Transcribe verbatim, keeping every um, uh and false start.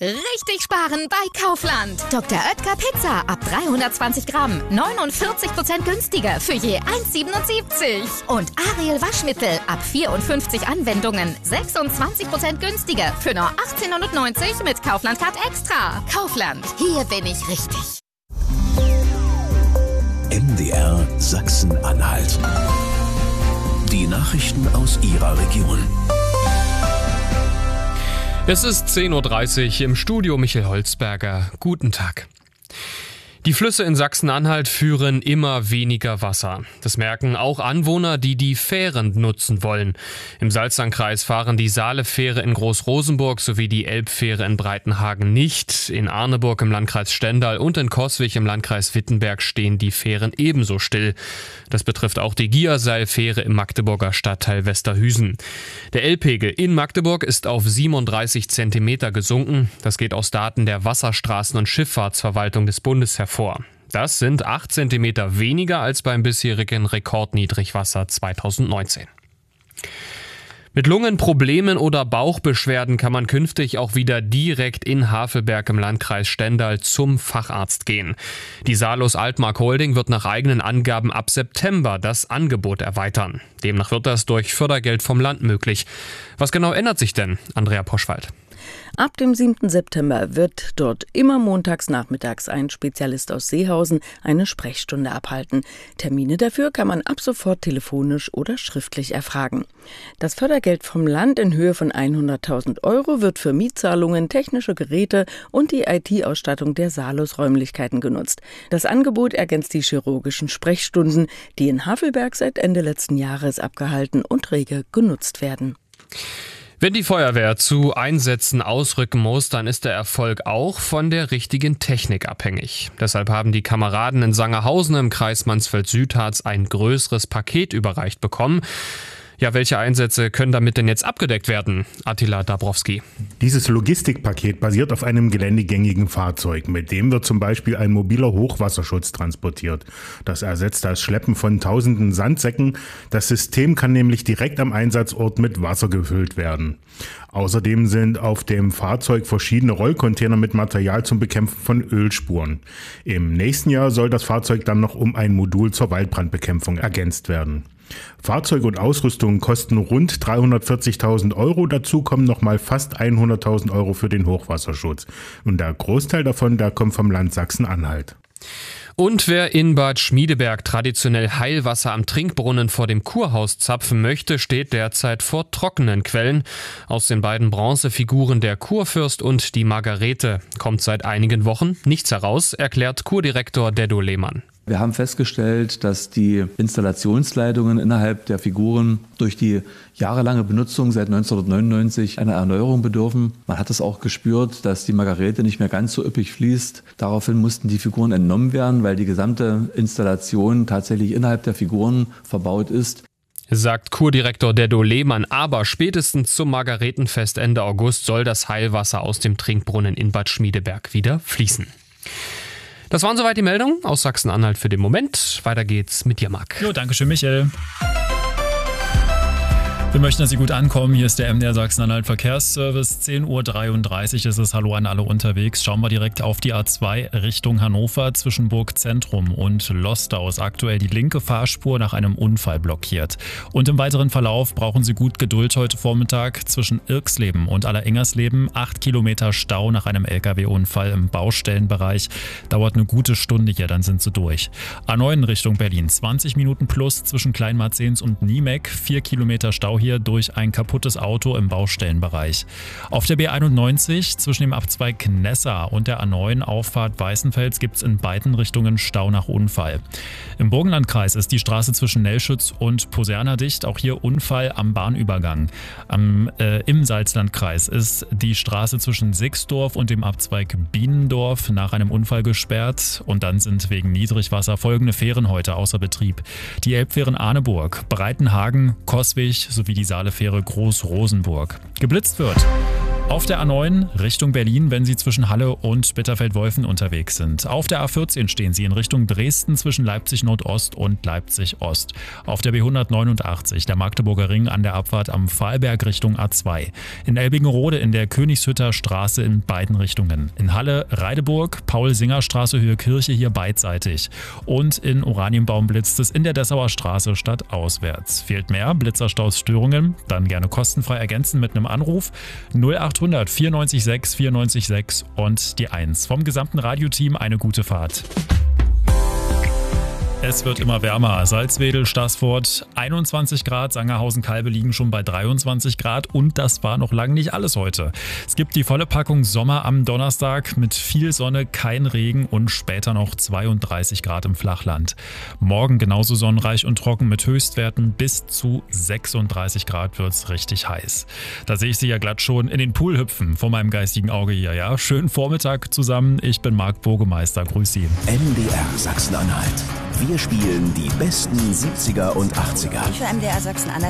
Richtig sparen bei Kaufland. Doktor Oetker Pizza ab dreihundertzwanzig Gramm. neunundvierzig Prozent günstiger für je eins siebenundsiebzig. Und Ariel Waschmittel ab vierundfünfzig Anwendungen. sechsundzwanzig Prozent günstiger für nur achtzehnhundertneunzig mit Kaufland Card Extra. Kaufland, hier bin ich richtig. M D R Sachsen-Anhalt. Die Nachrichten aus Ihrer Region. Es ist zehn Uhr dreißig, im Studio Michael Holzberger. Guten Tag. Die Flüsse in Sachsen-Anhalt führen immer weniger Wasser. Das merken auch Anwohner, die die Fähren nutzen wollen. Im Salzlandkreis fahren die Saale-Fähre in Groß-Rosenburg sowie die Elbfähre in Breitenhagen nicht. In Arneburg im Landkreis Stendal und in Coswig im Landkreis Wittenberg stehen die Fähren ebenso still. Das betrifft auch die Gierseil-Fähre im Magdeburger Stadtteil Westerhüsen. Der Elbpegel in Magdeburg ist auf siebenunddreißig Zentimeter gesunken. Das geht aus Daten der Wasserstraßen- und Schifffahrtsverwaltung des Bundes hervor. Vor. Das sind acht Zentimeter weniger als beim bisherigen Rekordniedrigwasser zweitausendneunzehn. Mit Lungenproblemen oder Bauchbeschwerden kann man künftig auch wieder direkt in Havelberg im Landkreis Stendal zum Facharzt gehen. Die Salus Altmark Holding wird nach eigenen Angaben ab September das Angebot erweitern. Demnach wird das durch Fördergeld vom Land möglich. Was genau ändert sich denn, Andrea Poschwald? Ab dem siebten September wird dort immer montags nachmittags ein Spezialist aus Seehausen eine Sprechstunde abhalten. Termine dafür kann man ab sofort telefonisch oder schriftlich erfragen. Das Fördergeld vom Land in Höhe von hunderttausend Euro wird für Mietzahlungen, technische Geräte und die I T-Ausstattung der Salus-Räumlichkeiten genutzt. Das Angebot ergänzt die chirurgischen Sprechstunden, die in Havelberg seit Ende letzten Jahres abgehalten und rege genutzt werden. Wenn die Feuerwehr zu Einsätzen ausrücken muss, dann ist der Erfolg auch von der richtigen Technik abhängig. Deshalb haben die Kameraden in Sangerhausen im Kreis Mansfeld-Südharz ein größeres Paket überreicht bekommen. Ja, welche Einsätze können damit denn jetzt abgedeckt werden? Attila Dabrowski. Dieses Logistikpaket basiert auf einem geländegängigen Fahrzeug. Mit dem wird zum Beispiel ein mobiler Hochwasserschutz transportiert. Das ersetzt das Schleppen von tausenden Sandsäcken. Das System kann nämlich direkt am Einsatzort mit Wasser gefüllt werden. Außerdem sind auf dem Fahrzeug verschiedene Rollcontainer mit Material zum Bekämpfen von Ölspuren. Im nächsten Jahr soll das Fahrzeug dann noch um ein Modul zur Waldbrandbekämpfung ergänzt werden. Fahrzeug und Ausrüstung kosten rund dreihundertvierzigtausend Euro. Dazu kommen nochmal fast hunderttausend Euro für den Hochwasserschutz. Und der Großteil davon, der kommt vom Land Sachsen-Anhalt. Und wer in Bad Schmiedeberg traditionell Heilwasser am Trinkbrunnen vor dem Kurhaus zapfen möchte, steht derzeit vor trockenen Quellen. Aus den beiden Bronzefiguren der Kurfürst und die Margarete kommt seit einigen Wochen nichts heraus, erklärt Kurdirektor Deddo Lehmann. Wir haben festgestellt, dass die Installationsleitungen innerhalb der Figuren durch die jahrelange Benutzung seit neunzehnhundertneunundneunzig einer Erneuerung bedürfen. Man hat es auch gespürt, dass die Margarete nicht mehr ganz so üppig fließt. Daraufhin mussten die Figuren entnommen werden, weil die gesamte Installation tatsächlich innerhalb der Figuren verbaut ist. Sagt Kurdirektor Deddo Lehmann, aber spätestens zum Margaretenfest Ende August soll das Heilwasser aus dem Trinkbrunnen in Bad Schmiedeberg wieder fließen. Das waren soweit die Meldungen aus Sachsen-Anhalt für den Moment. Weiter geht's mit dir, Marc. Jo, danke schön, Michael. Wir möchten, dass Sie gut ankommen. Hier ist der M D R Sachsen-Anhalt Verkehrsservice. zehn Uhr dreiunddreißig ist es. Hallo an alle unterwegs. Schauen wir direkt auf die A zwei Richtung Hannover zwischen Burgzentrum und Lostau ist aktuell die linke Fahrspur nach einem Unfall blockiert. Und im weiteren Verlauf brauchen Sie gut Geduld heute Vormittag zwischen Irxleben und Allerengersleben. Acht Kilometer Stau nach einem L K W-Unfall im Baustellenbereich. Dauert eine gute Stunde hier, dann sind Sie durch. A neun Richtung Berlin. zwanzig Minuten plus zwischen Kleinmarzens und Niemek. Vier Kilometer Stau hier durch ein kaputtes Auto im Baustellenbereich. Auf der B einundneunzig zwischen dem Abzweig Knessa und der A neun Auffahrt Weißenfels gibt es in beiden Richtungen Stau nach Unfall. Im Burgenlandkreis ist die Straße zwischen Nellschütz und Poserna dicht. Auch hier Unfall am Bahnübergang. Am, äh, Im Salzlandkreis ist die Straße zwischen Sixdorf und dem Abzweig Bienendorf nach einem Unfall gesperrt. Und dann sind wegen Niedrigwasser folgende Fähren heute außer Betrieb. Die Elbfähren Arneburg, Breitenhagen, Coswig sowie die Saalefähre Groß-Rosenburg. Geblitzt wird Auf der A neun Richtung Berlin, wenn Sie zwischen Halle und Bitterfeld-Wolfen unterwegs sind. Auf der A vierzehn stehen Sie in Richtung Dresden zwischen Leipzig Nordost und Leipzig Ost. Auf der B hundertneunundachtzig, der Magdeburger Ring an der Abfahrt am Pfahlberg Richtung A zwei. In Elbingerode in der Königshütter Straße in beiden Richtungen. In Halle Reideburg, Paul-Singer-Straße, Höhe Kirche hier beidseitig. Und in Oranienbaum blitzt es in der Dessauer Straße stadtauswärts. Fehlt mehr Blitzerstaus, Störungen? Dann gerne kostenfrei ergänzen mit einem Anruf null achthundert vierundneunzig sechs vierundneunzig sechs und die eins. Vom gesamten Radioteam eine gute Fahrt. Es wird immer wärmer. Salzwedel, Staßfurt einundzwanzig Grad, Sangerhausen, Kalbe liegen schon bei dreiundzwanzig Grad und das war noch lange nicht alles heute. Es gibt die volle Packung Sommer am Donnerstag mit viel Sonne, kein Regen und später noch zweiunddreißig Grad im Flachland. Morgen genauso sonnenreich und trocken mit Höchstwerten bis zu sechsunddreißig Grad wird's richtig heiß. Da sehe ich Sie ja glatt schon in den Pool hüpfen vor meinem geistigen Auge hier. Ja, schönen Vormittag zusammen. Ich bin Marc Burgemeister. Grüß Sie. M D R Sachsen-Anhalt. Wir spielen die besten siebziger und achtziger. Für M D R Sachsen-Anhalt